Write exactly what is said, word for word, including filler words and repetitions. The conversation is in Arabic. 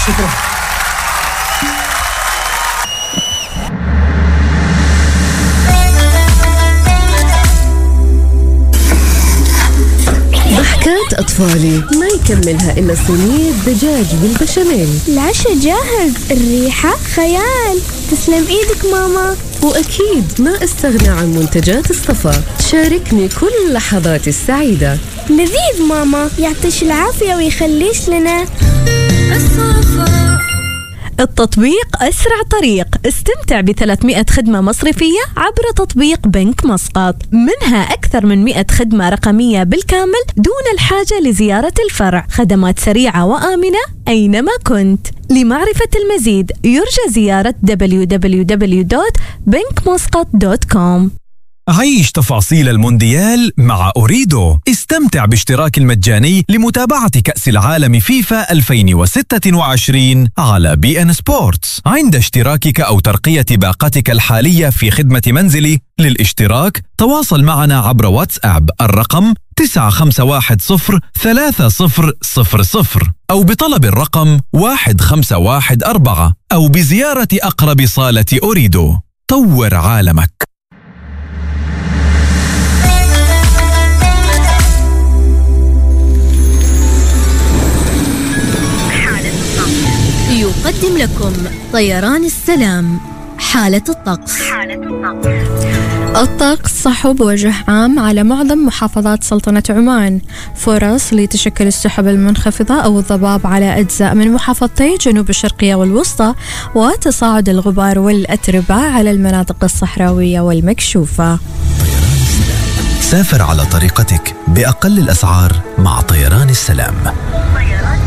شكرا. ضحكات أطفالي ما يكملها إلا صينية دجاج بالبشاميل. العشاء جاهز، الريحة خيال. تسلم إيدك ماما. وأكيد ما استغنى عن منتجات الصفا، شاركني كل لحظاتي السعيدة. لذيذ ماما، يعطيش العافية ويخليش لنا. الصفا التطبيق أسرع طريق. استمتع بثلاثمائة خدمة مصرفية عبر تطبيق بنك مسقط، منها أكثر من مئة خدمة رقمية بالكامل دون الحاجة لزيارة الفرع. خدمات سريعة وآمنة أينما كنت. لمعرفة المزيد يرجى زيارة دبليو دبليو دبليو دوت بنك مسقط دوت كوم. عيش تفاصيل المونديال مع أوريدو. استمتع باشتراك المجاني لمتابعة كأس العالم فيفا ألفين وستة وعشرين على بي إن سبورتس عند اشتراكك أو ترقية باقتك الحالية في خدمة منزلي. للاشتراك تواصل معنا عبر واتساب الرقم تسعة خمسة واحد صفر ثلاثة صفر صفر صفر أو بطلب الرقم واحد خمسة واحد أربعة أو بزيارة أقرب صالة أوريدو. طور عالمك. يقدم لكم طيران السلام حالة الطقس. الطقس صحب وجه عام على معظم محافظات سلطنة عمان. فرص لتشكل السحب المنخفضة أو الضباب على أجزاء من محافظتي جنوب الشرقية والوسطى، وتصاعد الغبار والأتربة على المناطق الصحراوية والمكشوفة. سافر على طريقتك بأقل الأسعار مع طيران السلام.